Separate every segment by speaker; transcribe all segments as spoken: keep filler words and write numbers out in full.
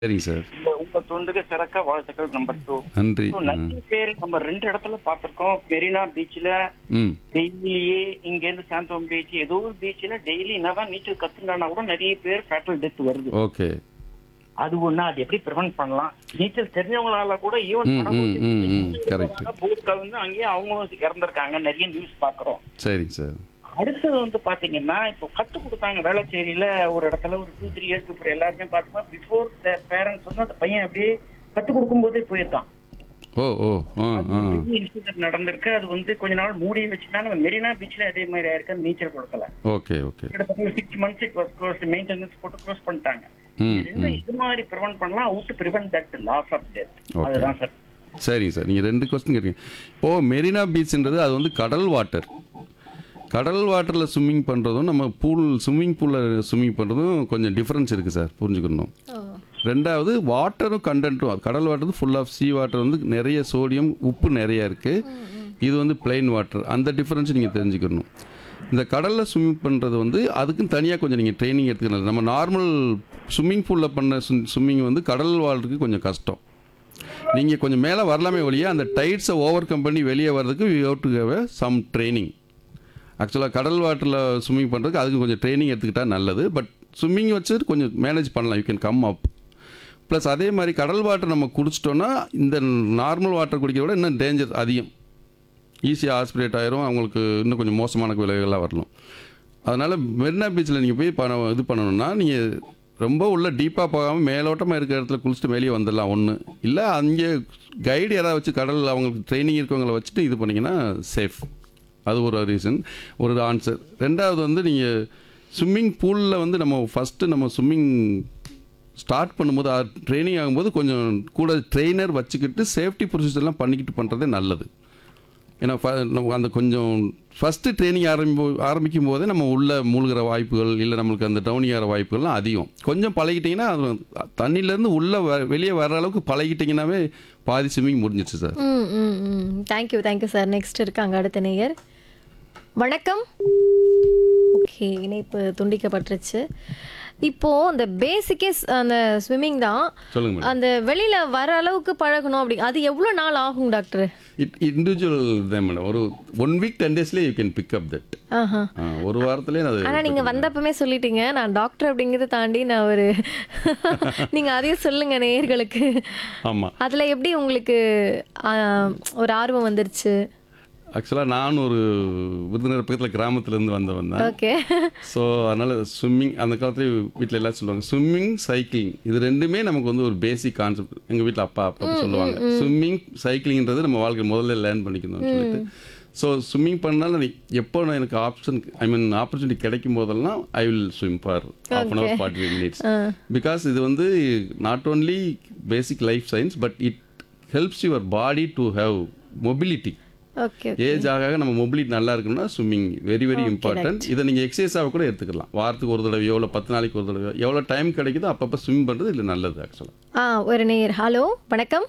Speaker 1: சரிங்க சார்.
Speaker 2: உங்க உங்க தொண்டுக்கு சிறக்க வாழ்த்துக்கள். Number two.
Speaker 1: நன்றி.
Speaker 2: ஸோ
Speaker 1: ம்.
Speaker 2: நிறைய பேர் நம்ம ரெண்டு இடத்துல பார்த்திருக்கோம். மெரினா பீச்ல
Speaker 1: ம்.
Speaker 2: டெய்லியே இங்க இருந்து சாந்தோம் பீச் ஏதோ ஒரு பீச்ல டெய்லி என்னதான் நீச்சல் கத்துனானா கூட நிறைய பேர் ஃபேட்டல் டெத் வருது.
Speaker 1: ஓகே.
Speaker 2: அது ஒண்ணு, அது எப்படி ப்ரிவென்ட் பண்ணலாம்? நீச்சல் தெரிஞ்சவங்களால கூட ஈவன்
Speaker 1: ம், ம், ம், ம். correct.
Speaker 2: போட் கலந்து அங்கேயே அவங்களும் இறந்திருக்காங்க. நிறைய நியூஸ் பாக்குறோம்.
Speaker 1: சரிங்க சார்.
Speaker 2: அடுத்தது வந்து பாத்தீங்கன்னா, இப்போ கத்து கொடுத்தாங்க வேளச்சேரியில ஒரு இடத்துல ஒரு டூ த்ரீ இயர்ஸ் இப்போ எல்லாருமே பார்த்தோம்னா பிஃபோர் பேரண்ட்ஸ் வந்து அந்த பையன் அப்படியே கத்து கொடுக்கும் போதே போயிருக்கான்.
Speaker 1: ஓ ஓ ஆ ஆ
Speaker 2: இன்சிடென்ட் நடந்திருக்கு. அது வந்து கொஞ்ச நாள் மூடி வச்சுட்டாங்க. மெரினா பீச்ல அதே மாதிரி ஆயிருக்கு. நீச்சல் கொடுக்கல.
Speaker 1: Okay okay.
Speaker 2: கிட்டத்தட்ட six months it was close. Maintenance போட்டு க்ளோஸ் பண்ணிட்டாங்க.
Speaker 1: ம்
Speaker 2: இது
Speaker 1: ம்
Speaker 2: இது மாதிரி ப்ரிவென்ட் பண்ணலாம். How to prevent that loss of death.
Speaker 1: Okay.
Speaker 2: அதுதான் சார்.
Speaker 1: சரிங்க சார். நீங்கள் ரெண்டு கொஸ்டின் கேட்டீங்க. இப்போ மெரினா பீச்ன்றது அது வந்து கடல் வாட்டர். கடல் வாட்டரில் ஸ்விம்மிங் பண்ணுறதும் நம்ம பூல் ஸ்விம்மிங் பூலில் ஸ்விம்மிங் பண்ணுறதும் கொஞ்சம் டிஃப்ரென்ஸ் இருக்குது சார், புரிஞ்சுக்கணும். ரெண்டாவது வாட்டரும் கண்டென்ட்டும், கடல் water full of sea water வந்து நிறைய சோடியம் உப்பு நிறைய இருக்குது. இது வந்து பிளெயின் வாட்டர். அந்த டிஃப்ரென்ஸ் நீங்கள் தெரிஞ்சுக்கணும். இந்த கடலில் ஸ்விம்மிங் பண்ணுறது வந்து அதுக்குன்னு தனியாக கொஞ்சம் நீங்கள் ட்ரைனிங் எடுத்துக்கணும். நம்ம நார்மல் ஸ்விம்மிங் பூலில் பண்ண ஸ்விம்மிங் வந்து கடல் வாழ்றதுக்கு கொஞ்சம் கஷ்டம். நீங்கள் கொஞ்சம் மேலே வரலாமே ஒழிய அந்த டைட்ஸை ஓவர் கம் பண்ணி வெளியே வர்றதுக்கு you have to have some training. ஆக்சுவலாக கடல் வாட்டரில் ஸ்விம்மிங் பண்ணுறதுக்கு அதுக்கு கொஞ்சம் ட்ரைனிங் எடுத்துக்கிட்டால் நல்லது. பட் ஸ்விம்மிங் வச்சு கொஞ்சம் மேனேஜ் பண்ணலாம். You can come up. Plus அதே மாதிரி கடல் வாட்டர் நம்ம குடிச்சிட்டோன்னா இந்த நார்மல் வாட்டர் குடிக்கிறத விட இன்னும் டேஞ்சர் அதிகம். ஈஸியாக ஆஸ்பிரேட் ஆயிரும். அவங்களுக்கு இன்னும் கொஞ்சம் மோசமான விளைவுகள்லாம் வரலாம். அதனால் மெரினா பீச்சில் நீங்கள் போய் பண்ண இது பண்ணணும்னா நீங்கள் ரொம்ப உள்ள டீப்பாக போகாமல் மேலோட்டமாக இருக்கிற இடத்துல குளிச்சுட்டு வெளியே வந்துடலாம் ஒன்று. இல்லை அங்கே கைடு யாராவது வச்சு கடல் அவங்களுக்கு ட்ரைனிங் இருக்கவங்களை வச்சுட்டு இது பண்ணிங்கன்னா சேஃப். அது ஒரு ரீசன், ஒரு ஆன்சர். ரெண்டாவது வந்து நீங்கள் ஸ்விம்மிங் பூலில் வந்து நம்ம ஃபஸ்ட்டு நம்ம ஸ்விம்மிங் ஸ்டார்ட் பண்ணும்போது ட்ரைனிங் ஆகும்போது கொஞ்சம் கூட ட்ரெயினர் வச்சுக்கிட்டு சேஃப்டி ப்ரொசீஜர்லாம் பண்ணிக்கிட்டு பண்ணுறதே நல்லது. ஏன்னா நம்ம அந்த கொஞ்சம் ஃபஸ்ட்டு ட்ரைனிங் ஆரம்பி ஆரம்பிக்கும் போதே நம்ம உள்ளே மூழ்கிற வாய்ப்புகள் இல்லை நம்மளுக்கு அந்த டவுனி ஆகிற வாய்ப்புகள்லாம் அதிகம். கொஞ்சம் பழகிட்டிங்கன்னா அது தண்ணியிலேருந்து உள்ளே வ வெளியே வர்ற அளவுக்கு பழகிட்டிங்கன்னாவே பாதி ஸ்விம்மிங் முடிஞ்சிச்சு சார்.
Speaker 3: ம் ம் ம் தேங்க்யூ தேங்க்யூ சார். நெக்ஸ்ட் இருக்காங்க அடுத்த நேயர். வணக்கம். ஓகே, இணைப்பு துண்டிக்கப்பட்டுருச்சு. இப்போது அந்த பேசிக்கே அந்த ஸ்விம்மிங் தான்.
Speaker 1: சொல்லுங்க மேடம்.
Speaker 3: அந்த வெளியில் வர அளவுக்கு பழகணும் அப்படி அது எவ்வளோ நாள் ஆகும் டாக்டர்?
Speaker 1: இட் இண்டிவிஜுவல் தான் மேடம். ஒரு one week ten டேஸ்லேயே you can pick up that.
Speaker 3: ஆஹா.
Speaker 1: ஒரு வாரத்துலேயே அது.
Speaker 3: ஆனால் நீங்கள் வந்தப்பமே சொல்லிட்டீங்க நான் டாக்டர் அப்படிங்கிறத தாண்டி நான் ஒரு நீங்கள் அதையும் சொல்லுங்க நேயர்களுக்கு.
Speaker 1: ஆமாம்.
Speaker 3: அதில் எப்படி உங்களுக்கு ஆ, ஒரு ஆர்வம் வந்துருச்சு?
Speaker 1: ஆக்சுவலாக நான் ஒரு விருதுநகர் பக்கத்தில் கிராமத்துலேருந்து வந்தவன் தான்.
Speaker 3: ஓகே.
Speaker 1: ஸோ அதனால் ஸ்விம்மிங் அந்த காலத்துலேயே வீட்டில் எல்லாம் சொல்லுவாங்க ஸ்விம்மிங் சைக்கிளிங் இது ரெண்டுமே நமக்கு வந்து ஒரு பேசிக் கான்செப்ட். எங்கள் வீட்டில் அப்பா அப்பா சொல்லுவாங்க ஸ்விம்மிங் சைக்கிளிங்கிறது நம்ம வாழ்க்கை முதல்ல லேர்ன் பண்ணிக்கணும்னு சொல்லிட்டு. ஸோ ஸ்விம்மிங் பண்ணாலும் எப்போ நான் எனக்கு ஆப்ஷன் ஐ மீன் ஆப்பர்ச்சுனிட்டி கிடைக்கும் போதெல்லாம் I will swim for half an hour forty five minutes. Because இது வந்து not only basic life science but it helps your body to have mobility.
Speaker 3: Okay.
Speaker 1: Age ஆக நம்ம மொபிலிட்டி நல்லா இருக்கணும்னா ஸ்விம்மிங் வெரி வெரி இம்பார்ட்டன்ட். இதை நீங்கள் எக்ஸசைஸாக கூட எடுத்துக்கலாம். வாரத்துக்கு ஒரு தடவை எவ்வளோ பத்து நாளைக்கு ஒரு தடவை எவ்வளோ டைம் கிடைக்குதோ அப்பப்போ ஸ்விம் பண்ணுறது இல்லை நல்லது ஆக்சுவலாக.
Speaker 3: ஆ ஒரு நேயர். ஹலோ வணக்கம்.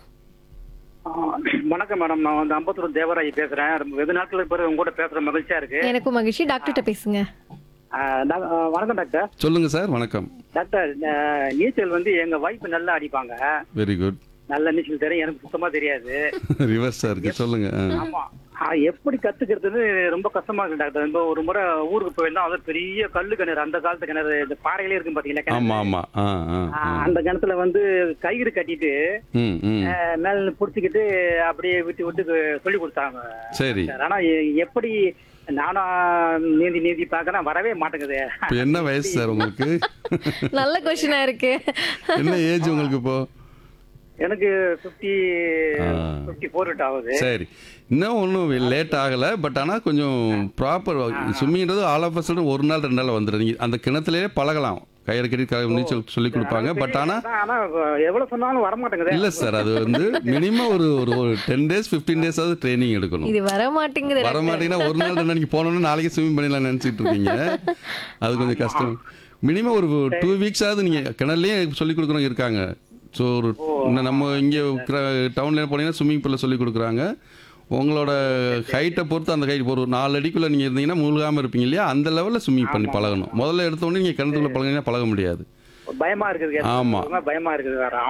Speaker 2: வணக்கம் மேடம். நான் வந்து அம்பத்தூர் தேவராய் பேசுறேன். ரொம்ப வெகு நாட்களுக்கு பிறகு உங்க கூட பேசுற மகிழ்ச்சியா இருக்கு.
Speaker 3: எனக்கும் மகிழ்ச்சி. டாக்டர்கிட்ட பேசுங்க.
Speaker 2: ஆ, டாக்- ஆ, வணக்கம் டாக்டர்.
Speaker 1: சொல்லுங்கள் சார். வணக்கம்.
Speaker 2: டாக்டர், ஆ, நீச்சல் வந்து எங்க வைஃப் நல்லா அடிப்பாங்க.
Speaker 1: Very good.
Speaker 2: நல்ல நீச்சல் தெரியும். எனக்கு சுத்தமா தெரியாது.
Speaker 1: ரிவர்ஸாக இருக்குது. சொல்லுங்கள்.
Speaker 2: ஆமா. ஆ, எப்படி கத்துக்கிறதுன்னு ரொம்ப கஷ்டமா இருக்கு டாக்டர். ரொம்ப ஒரு முறை ஊருக்கு போயிருந்தா அது பெரிய கல்லு கிணறு. அந்த காலத்து கிணறு, இந்த பாறையிலே இருக்கும் பாத்தீங்களா கிணறு.
Speaker 1: ஆமாம் ஆமாம். ஆ ஆ
Speaker 2: ஆ,
Speaker 1: ஆ.
Speaker 2: அந்த கிணத்துல வந்து கயிறு கட்டிட்டு
Speaker 1: ம் ம்
Speaker 2: ஆ, மேல புடிச்சுக்கிட்டு அப்படியே விட்டு விட்டு சொல்லி கொடுத்தாங்க.
Speaker 1: சரி.
Speaker 2: ஆனா எ- எப்படி நானும் நீந்தி நீந்தி பாக்குறேன், வரவே மாட்டேங்குது.
Speaker 1: இப்போ என்ன வயசு சார் உங்களுக்கு?
Speaker 3: நல்ல கொஸ்டினா இருக்கு.
Speaker 1: என்ன ஏஜ் உங்களுக்கு இப்போ?
Speaker 2: எனக்கு பிப்டி
Speaker 1: ஆ.
Speaker 2: பிப்டி ஃபோர் ஆகுது.
Speaker 1: சரி, இன்னும் ஒன்றும் லேட் ஆகலை. பட் ஆனால் கொஞ்சம் ப்ராப்பர் ஸ்விம்மிங்கிறது ஆல் ஆஃப் அ ஒரு நாள் ரெண்டு நாள் வந்துடும். நீங்கள் அந்த கிணத்துலேயே பழகலாம். கயிறு கட்டி க- நீச்சல் சொல்லி கொடுப்பாங்க. பட் ஆனால்
Speaker 2: ஆனா எவ்வளவு சொன்னாலும் வர மாட்டேங்குது.
Speaker 1: இல்லை சார், அது வந்து மினிமம் ஒரு ஒரு ஒரு டென் டேஸ் ஃபிஃப்டீன் டேஸ் ஆகுது ட்ரைனிங் எடுக்கணும்.
Speaker 3: இது வர மாட்டேங்குது.
Speaker 1: வர மாட்டீங்கன்னா ஒரு நாள் ரெண்டு நாளைக்கு போனோம்னா நாளைக்கு ஸ்விமிங் பண்ணிடலாம் நினச்சிட்டு இருக்கீங்க. அது கொஞ்சம் கஷ்டம். மினிமம் ஒரு டூ வீக்ஸ் ஆகுது நீங்கள் கிணறுலேயே சொல்லிக் கொடுக்குறவங்க இருக்காங்க. ஸோ ஒரு இன்னும் நம்ம இங்கே டவுனில் போனீங்கன்னா ஸ்விம்மிங் பூலில் சொல்லிக் கொடுக்குறாங்க. உங்களோட ஹைட்டை பொறுத்து அந்த ஹைட் ஒரு நாலு அடிக்குள்ளே நீங்கள் இருந்தீங்கன்னா முழுகாமல் இருப்பீங்க இல்லையா, அந்த லெவலில் ஸ்விம்மிங் பண்ணி பழகணும். முதல்ல எடுத்தோடனே நீங்கள் கிணத்துக்குள்ளே பழகினா பழக முடியாது.
Speaker 2: பயமா இருக்குது.
Speaker 1: ஆமா.
Speaker 2: பயமா இருக்குது வேற.